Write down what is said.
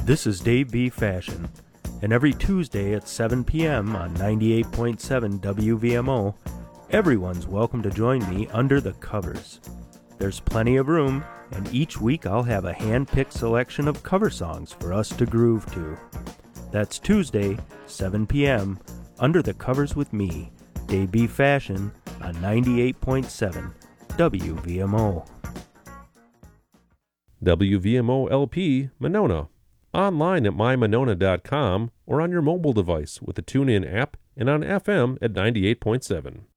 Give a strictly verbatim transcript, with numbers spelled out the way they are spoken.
This is Dave B. Fashion, and every Tuesday at seven p.m. on ninety-eight point seven W V M O, everyone's welcome to join me under the covers. There's plenty of room, and each week I'll have a hand-picked selection of cover songs for us to groove to. That's Tuesday, seven p.m., Under the Covers with me, Dave B. Fashion, on ninety-eight point seven W V M O. W V M O L P, Monona. Online at my monona dot com or on your mobile device with the TuneIn app and on F M at ninety-eight point seven.